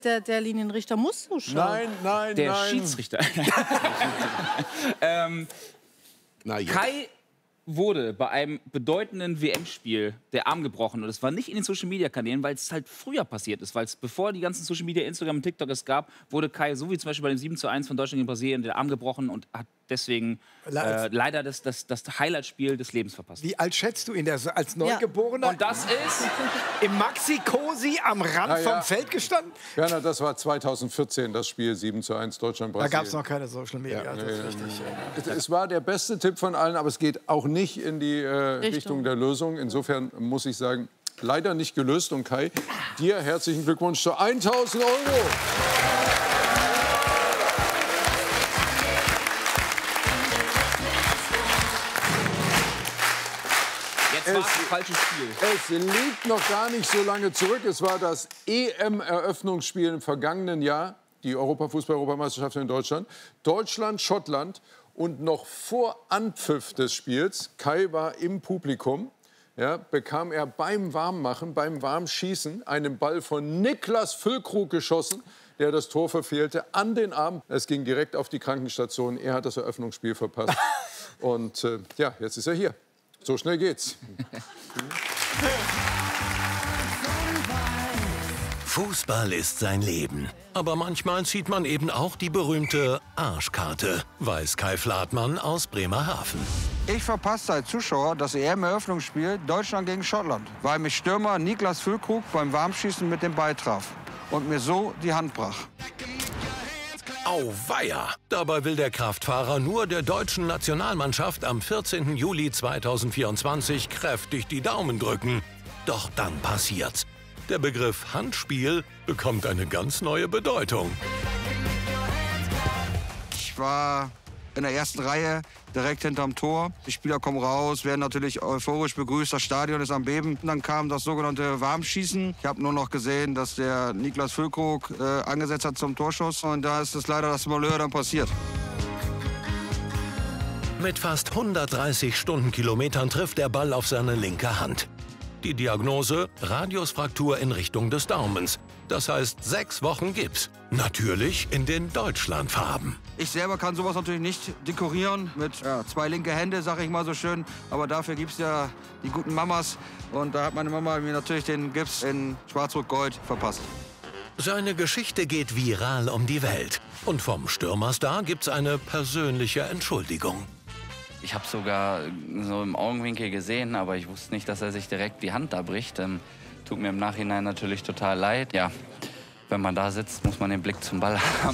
Der Linienrichter muss zuschauen. Nein, nein, Der nein. Schiedsrichter. Na, jetzt. Kai wurde bei einem bedeutenden WM-Spiel der Arm gebrochen. Und es war nicht in den Social-Media-Kanälen, weil es halt früher passiert ist. Weil es, bevor die ganzen Social-Media, Instagram und TikTok es gab, wurde Kai, so wie zum Beispiel bei dem 7:1 von Deutschland gegen Brasilien, der Arm gebrochen und hat deswegen leider das Highlight-Spiel des Lebens verpasst. Wie alt schätzt du ihn als Neugeborener? Und das ist... Im Maxi-Cosi am Rand vom Feld gestanden? Werner, das war 2014, das Spiel 7:1 Deutschland-Brasilien. Da gab es noch keine Social Media. Ja, das ist richtig. Es war der beste Tipp von allen, aber es geht auch nicht in die Richtung der Lösung. Insofern muss ich sagen, leider nicht gelöst. Und Kai, dir herzlichen Glückwunsch zu 1.000 €. Jetzt war es ein falsches Spiel. Es liegt noch gar nicht so lange zurück. Es war das EM-Eröffnungsspiel im vergangenen Jahr, die Fußball-Europameisterschaft in Deutschland. Deutschland, Schottland. Und noch vor Anpfiff des Spiels, Kai war im Publikum, ja, bekam er beim Warmmachen, beim Warmschießen einen Ball von Niklas Füllkrug geschossen, der das Tor verfehlte, an den Arm. Es ging direkt auf die Krankenstation. Er hat das Eröffnungsspiel verpasst. Und ja, jetzt ist er hier. So schnell geht's. Fußball ist sein Leben. Aber manchmal zieht man eben auch die berühmte Arschkarte, weiß Kai Fladmann aus Bremerhaven. Ich verpasste als Zuschauer das EM-Eröffnungsspiel Deutschland gegen Schottland, weil mich Stürmer Niklas Füllkrug beim Warmschießen mit dem Ball traf und mir so die Hand brach. Auweia! Dabei will der Kraftfahrer nur der deutschen Nationalmannschaft am 14. Juli 2024 kräftig die Daumen drücken. Doch dann passiert's. Der Begriff Handspiel bekommt eine ganz neue Bedeutung. Ich war in der ersten Reihe, direkt hinterm Tor. Die Spieler kommen raus, werden natürlich euphorisch begrüßt. Das Stadion ist am Beben. Dann kam das sogenannte Warmschießen. Ich habe nur noch gesehen, dass der Niklas Füllkrug angesetzt hat zum Torschuss. Und da ist es leider das Malheur dann passiert. Mit fast 130 Stundenkilometern trifft der Ball auf seine linke Hand. Die Diagnose: Radiusfraktur in Richtung des Daumens. Das heißt 6 Wochen Gips. Natürlich in den Deutschlandfarben. Ich selber kann sowas natürlich nicht dekorieren mit 2 linke Hände, sag ich mal so schön. Aber dafür gibt es ja die guten Mamas. Und da hat meine Mama mir natürlich den Gips in Schwarz-Rot-Gold verpasst. Seine Geschichte geht viral um die Welt. Und vom Stürmerstar gibt's eine persönliche Entschuldigung. Ich habe sogar so im Augenwinkel gesehen, aber ich wusste nicht, dass er sich direkt die Hand da bricht. Tut mir im Nachhinein natürlich total leid. Ja, wenn man da sitzt, muss man den Blick zum Ball haben.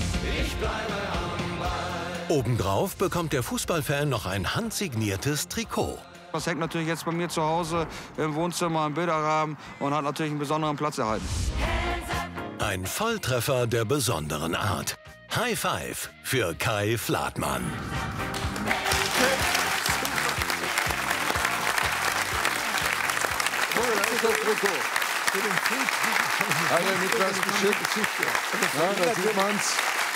Obendrauf bekommt der Fußballfan noch ein handsigniertes Trikot. Das hängt natürlich jetzt bei mir zu Hause im Wohnzimmer, im Bilderrahmen und hat natürlich einen besonderen Platz erhalten. Ein Volltreffer der besonderen Art. High Five für Kai Fladmann. Das Trikot. Hat er mit was geschickt? Ja, da sieht man's.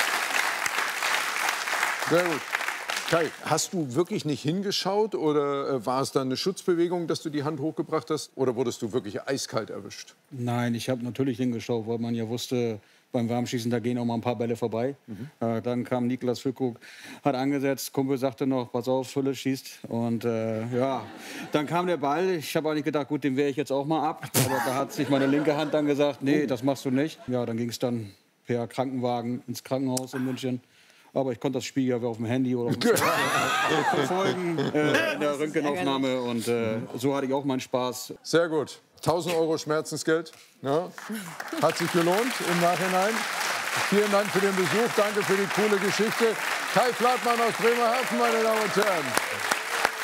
Sehr gut. Kai, hast du wirklich nicht hingeschaut oder war es dann eine Schutzbewegung, dass du die Hand hochgebracht hast? Oder wurdest du wirklich eiskalt erwischt? Nein, ich habe natürlich hingeschaut, weil man ja wusste, beim Warmschießen, da gehen auch mal ein paar Bälle vorbei. Dann kam Niklas Füllkrug, hat angesetzt, Kumpel sagte noch, pass auf, Fülle schießt. Und ja, dann kam der Ball. Ich habe eigentlich gedacht, gut, den wehre ich jetzt auch mal ab. Aber da hat sich meine linke Hand dann gesagt, nee, das machst du nicht. Ja, dann ging es dann per Krankenwagen ins Krankenhaus in München. Aber ich konnte das Spiel ja auf dem Handy oder auf dem verfolgen in der Röntgenaufnahme. Und so hatte ich auch meinen Spaß. Sehr gut. 1.000 € Schmerzensgeld. Ja. Hat sich gelohnt im Nachhinein. Vielen Dank für den Besuch. Danke für die coole Geschichte. Kai Fladmann aus Bremerhaven, meine Damen und Herren.